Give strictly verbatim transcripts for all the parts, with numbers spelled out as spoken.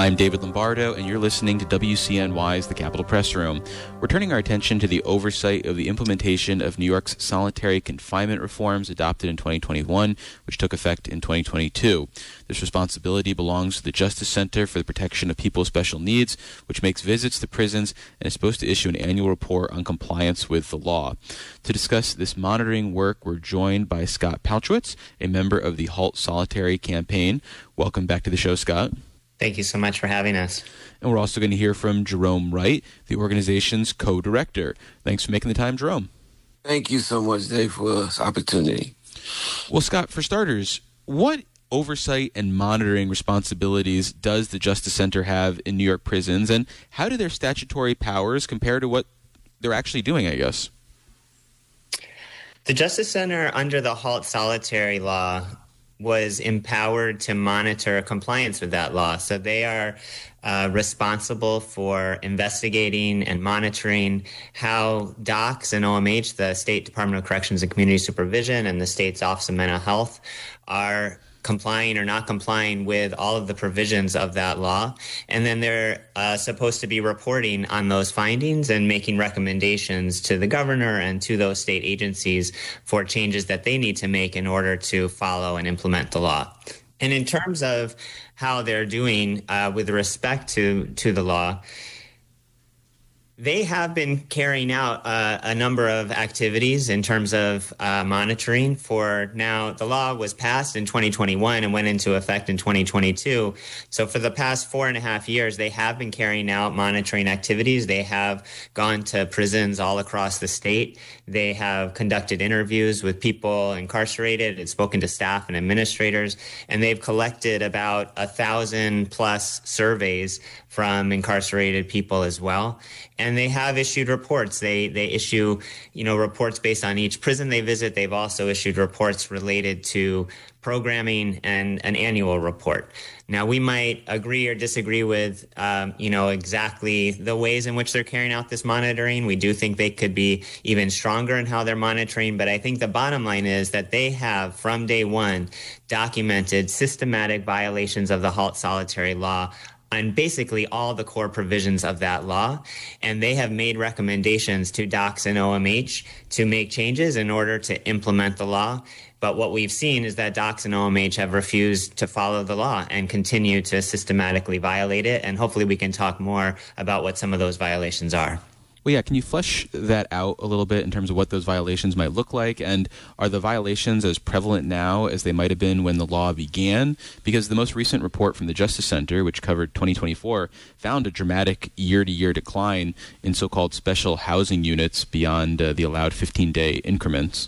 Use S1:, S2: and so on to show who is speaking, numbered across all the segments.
S1: I'm David Lombardo, and you're listening to W C N Y's The Capitol Press Room. We're turning our attention to the oversight of the implementation of New York's solitary confinement reforms adopted in twenty twenty-one, which took effect in twenty twenty-two. This responsibility belongs to the Justice Center for the Protection of People with Special Needs, which makes visits to prisons and is supposed to issue an annual report on compliance with the law. To discuss this monitoring work, we're joined by Scott Palchowitz, a member of the Halt Solitary campaign. Welcome back to the show, Scott.
S2: Thank you so much for having us.
S1: And we're also going to hear from Jerome Wright, the organization's co-director. Thanks for making the time, Jerome.
S3: Thank you so much, Dave, for this opportunity.
S1: Well, Scott, for starters, what oversight and monitoring responsibilities does the Justice Center have in New York prisons, and how do their statutory powers compare to what they're actually doing, I guess?
S2: The Justice Center, under the Halt Solitary law, was empowered to monitor compliance with that law. So they are uh, responsible for investigating and monitoring how D O C S and O M H, the State Department of Corrections and Community Supervision, and the state's Office of Mental Health are complying or not complying with all of the provisions of that law. And then they're uh, supposed to be reporting on those findings and making recommendations to the governor and to those state agencies for changes that they need to make in order to follow and implement the law. And in terms of how they're doing uh, with respect to, to the law, they have been carrying out uh, a number of activities in terms of uh, monitoring for now. The law was passed in twenty twenty-one and went into effect in twenty twenty-two. So for the past four and a half years, they have been carrying out monitoring activities. They have gone to prisons all across the state. They have conducted interviews with people incarcerated and spoken to staff and administrators. And they've collected about a thousand plus surveys from incarcerated people as well. And they have issued reports. They they issue, you know, reports based on each prison they visit. They've also issued reports related to programming and an annual report. Now, we might agree or disagree with, um, you know, exactly the ways in which they're carrying out this monitoring. We do think they could be even stronger in how they're monitoring. But I think the bottom line is that they have, from day one, documented systematic violations of the Halt Solitary law on basically all the core provisions of that law. And they have made recommendations to D O C S and O M H to make changes in order to implement the law. But what we've seen is that D O C S and O M H have refused to follow the law and continue to systematically violate it. And hopefully we can talk more about what some of those violations are.
S1: Well, yeah, can you flesh that out a little bit in terms of what those violations might look like? And are the violations as prevalent now as they might have been when the law began? Because the most recent report from the Justice Center, which covered twenty twenty-four, found a dramatic year-to-year decline in so-called special housing units beyond uh, the allowed fifteen-day increments.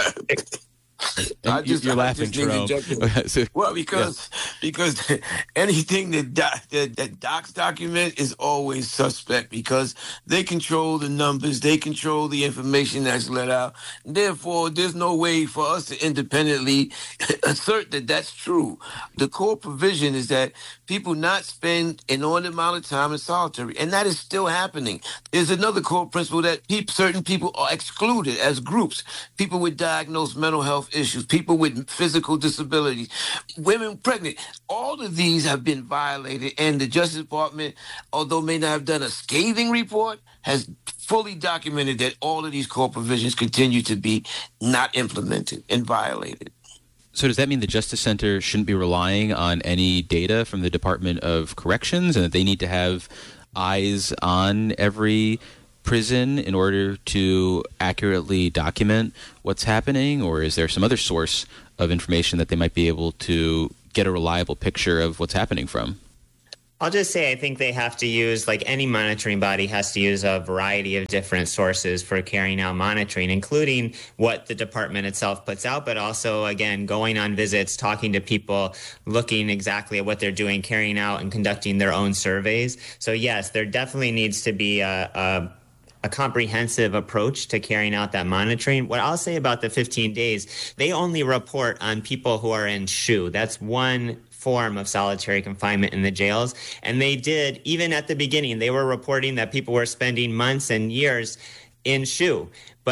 S3: I just,
S1: You're
S3: I
S1: laughing,
S3: just
S1: Jerome.
S3: so, well, because yeah. because anything that that that D O C S document is always suspect because they control the numbers, they control the information that's let out. Therefore, there's no way for us to independently assert that that's true. The core provision is that people not spend an inordinate amount of time in solitary, and that is still happening. There's another core principle that pe- certain people are excluded as groups. People with diagnosed mental health issues, people with physical disabilities, women pregnant. All of these have been violated, and the Justice Department, although may not have done a scathing report, has fully documented that all of these core provisions continue to be not implemented and violated.
S1: So does that mean the Justice Center shouldn't be relying on any data from the Department of Corrections and that they need to have eyes on every prison in order to accurately document what's happening? Or is there some other source of information that they might be able to get a reliable picture of what's happening from?
S2: I'll just say I think they have to use, like any monitoring body has to use a variety of different sources for carrying out monitoring, including what the department itself puts out, but also, again, going on visits, talking to people, looking exactly at what they're doing, carrying out and conducting their own surveys. So, yes, there definitely needs to be a, a a comprehensive approach to carrying out that monitoring. What I'll say about the fifteen days, they only report on people who are in S H U. That's one form of solitary confinement in the jails. And they did, even at the beginning, they were reporting that people were spending months and years in S H U. But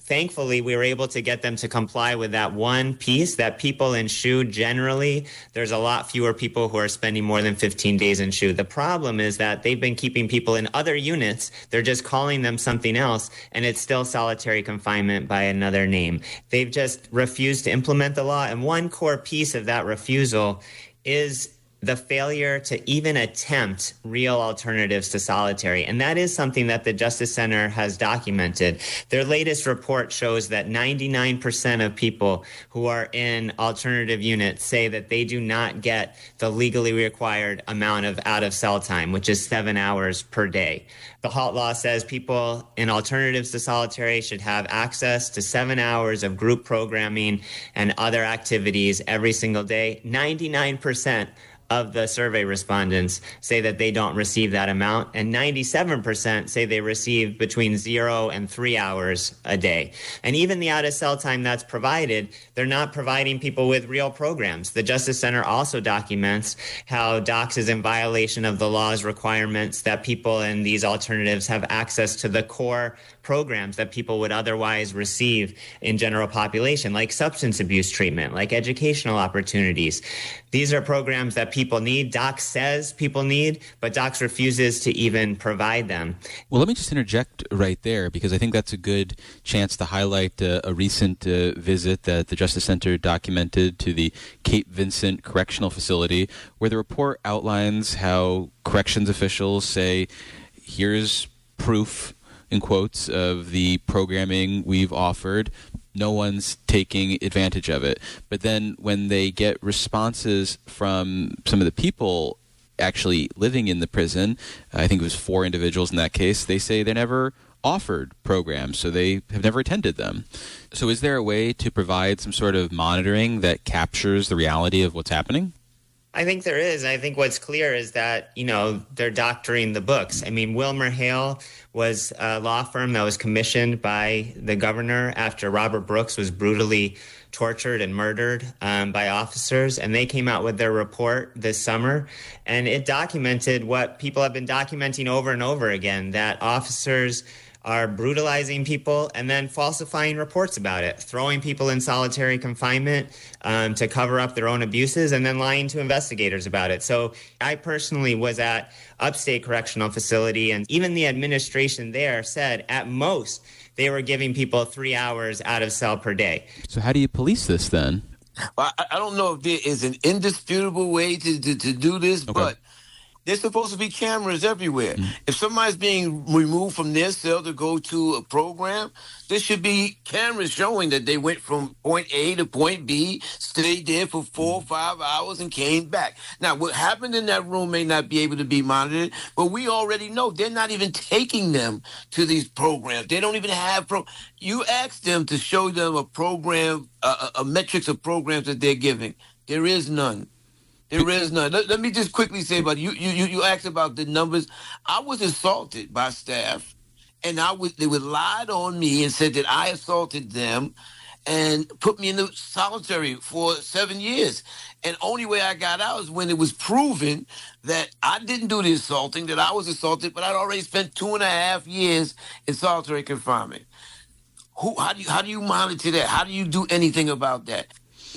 S2: thankfully, we were able to get them to comply with that one piece that people in S H U generally, there's a lot fewer people who are spending more than fifteen days in S H U. The problem is that they've been keeping people in other units. They're just calling them something else, and it's still solitary confinement by another name. They've just refused to implement the law, and one core piece of that refusal is the failure to even attempt real alternatives to solitary. And that is something that the Justice Center has documented. Their latest report shows that ninety-nine percent of people who are in alternative units say that they do not get the legally required amount of out-of-cell time, which is seven hours per day. The HALT law says people in alternatives to solitary should have access to seven hours of group programming and other activities every single day. ninety-nine percent of the survey respondents say that they don't receive that amount, and ninety-seven percent say they receive between zero and three hours a day. And even the out-of-cell time that's provided, they're not providing people with real programs. The Justice Center also documents how DOCS is in violation of the law's requirements that people in these alternatives have access to the core programs that people would otherwise receive in general population, like substance abuse treatment, like educational opportunities. These are programs that people need. DOCS says people need, but DOCS refuses to even provide them.
S1: Well, let me just interject right there, because I think that's a good chance to highlight uh, a recent uh, visit that the Justice Center documented to the Cape Vincent Correctional Facility, where the report outlines how corrections officials say, here's proof, in quotes, of the programming we've offered. No one's taking advantage of it. But then when they get responses from some of the people actually living in the prison, I think it was four individuals in that case, they say they never offered programs, so they have never attended them. So is there a way to provide some sort of monitoring that captures the reality of what's happening?
S2: I think there is. I think what's clear is that, you know, they're doctoring the books. I mean, Wilmer Hale was a law firm that was commissioned by the governor after Robert Brooks was brutally tortured and murdered um, by officers. And they came out with their report this summer. And it documented what people have been documenting over and over again, that officers are brutalizing people and then falsifying reports about it, throwing people in solitary confinement um, to cover up their own abuses, and then lying to investigators about it. So I personally was at Upstate Correctional Facility, and even the administration there said at most they were giving people three hours out of cell per day.
S1: So how do you police this then?
S3: Well, I, I don't know if there is an indisputable way to, to, to do this, okay. But there's supposed to be cameras everywhere. Mm. If somebody's being removed from their cell to go to a program, there should be cameras showing that they went from point A to point B, stayed there for four or five hours and came back. Now, what happened in that room may not be able to be monitored, but we already know they're not even taking them to these programs. They don't even have pro. You ask them to show them a program, a, a metrics of programs that they're giving. There is none. There is none. Let, let me just quickly say about you. You you you asked about the numbers. I was assaulted by staff, and I was they would lied on me and said that I assaulted them, and put me in the solitary for seven years. And only way I got out is when it was proven that I didn't do the assaulting, that I was assaulted, but I'd already spent two and a half years in solitary confinement. Who? How do you how do you monitor that? How do you do anything about that?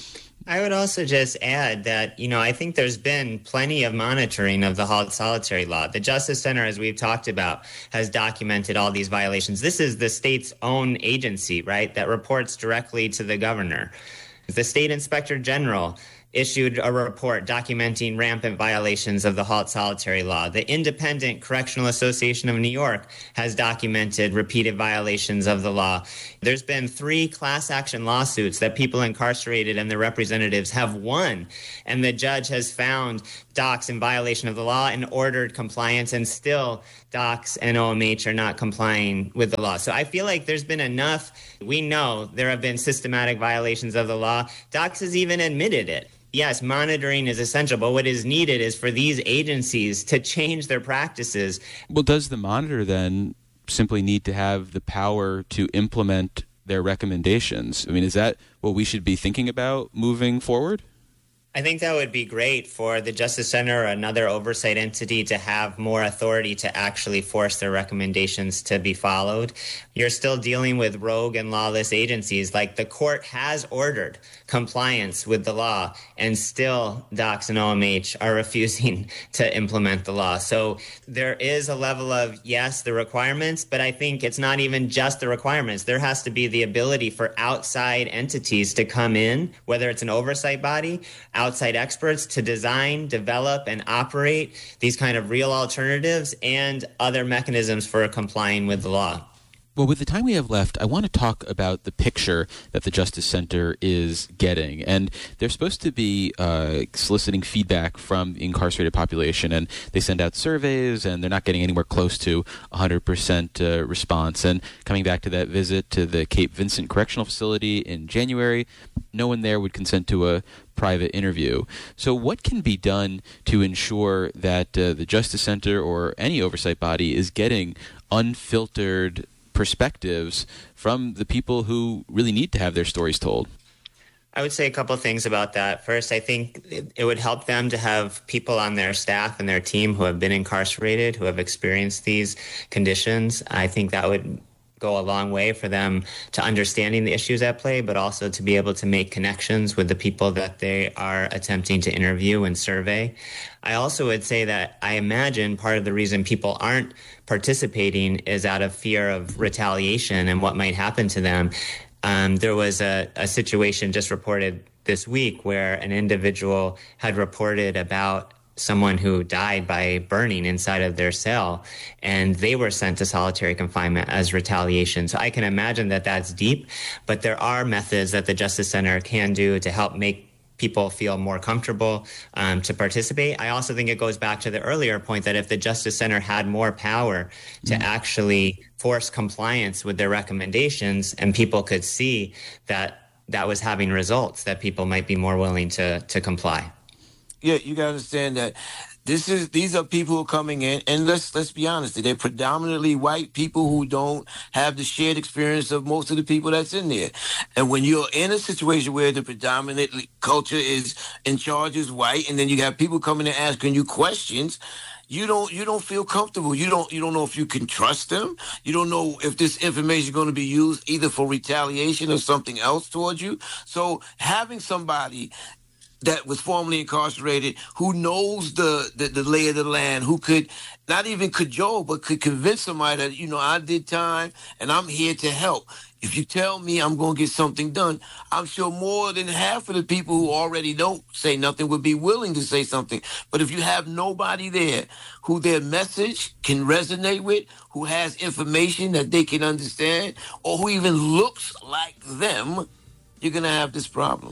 S2: I would also just add that, you know, I think there's been plenty of monitoring of the HALT solitary law. The Justice Center, as we've talked about, has documented all these violations. This is the state's own agency, right, that reports directly to the governor. The state inspector general issued a report documenting rampant violations of the HALT solitary law. The Independent Correctional Association of New York has documented repeated violations of the law. There's been three class action lawsuits that people incarcerated and their representatives have won, and the judge has found DOCS in violation of the law and ordered compliance, and still DOCS and O M H are not complying with the law. So I feel like there's been enough. We know there have been systematic violations of the law. DOCS has even admitted it. Yes, monitoring is essential, but what is needed is for these agencies to change their practices.
S1: Well, does the monitor then simply need to have the power to implement their recommendations? I mean, is that what we should be thinking about moving forward?
S2: I think that would be great for the Justice Center or another oversight entity to have more authority to actually force their recommendations to be followed. You're still dealing with rogue and lawless agencies. Like, the court has ordered compliance with the law, and still Docs and O M H are refusing to implement the law. So there is a level of, yes, the requirements, but I think it's not even just the requirements. There has to be the ability for outside entities to come in, whether it's an oversight body, outside experts, to design, develop, and operate these kind of real alternatives and other mechanisms for complying with the law.
S1: Well, with the time we have left, I want to talk about the picture that the Justice Center is getting. And they're supposed to be uh, soliciting feedback from the incarcerated population, and they send out surveys, and they're not getting anywhere close to one hundred percent uh, response. And coming back to that visit to the Cape Vincent Correctional Facility in January, no one there would consent to a private interview. So what can be done to ensure that uh, the Justice Center or any oversight body is getting unfiltered perspectives from the people who really need to have their stories told?
S2: I would say a couple of things about that. First, I think it, it would help them to have people on their staff and their team who have been incarcerated, who have experienced these conditions. I think that would go a long way for them to understanding the issues at play, but also to be able to make connections with the people that they are attempting to interview and survey. I also would say that I imagine part of the reason people aren't participating is out of fear of retaliation and what might happen to them. Um, there was a, a situation just reported this week where an individual had reported about someone who died by burning inside of their cell, and they were sent to solitary confinement as retaliation. So I can imagine that that's deep, but there are methods that the Justice Center can do to help make people feel more comfortable um, to participate. I also think it goes back to the earlier point that if the Justice Center had more power to mm-hmm. actually force compliance with their recommendations, and people could see that that was having results, that people might be more willing to to comply.
S3: Yeah, you got to understand that this is these are people who are coming in, and let's let's be honest, they're predominantly white people who don't have the shared experience of most of the people that's in there. And when you're in a situation where the predominant culture is in charge is white, and then you have people coming and asking you questions, you don't you don't feel comfortable. You don't you don't know if you can trust them. You don't know if this information is going to be used either for retaliation or something else towards you. So having somebody that was formerly incarcerated, who knows the, the, the lay of the land, who could not even cajole, but could convince somebody that, you know, I did time and I'm here to help. If you tell me I'm going to get something done, I'm sure more than half of the people who already don't say nothing would be willing to say something. But if you have nobody there who their message can resonate with, who has information that they can understand, or who even looks like them, you're going to have this problem.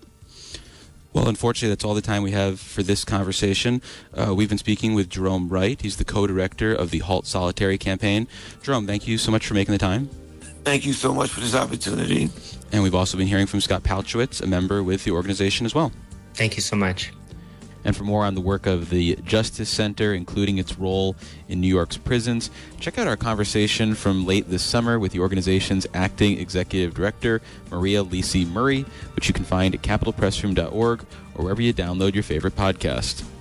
S1: Well, unfortunately, that's all the time we have for this conversation. Uh, we've been speaking with Jerome Wright. He's the co-director of the Halt Solitary campaign. Jerome, thank you so much for making the time.
S3: Thank you so much for this opportunity.
S1: And we've also been hearing from Scott Palchowitz, a member with the organization as well.
S2: Thank you so much.
S1: And for more on the work of the Justice Center, including its role in New York's prisons, check out our conversation from late this summer with the organization's acting executive director, Maria Lisi Murray, which you can find at capital press room dot org or wherever you download your favorite podcast.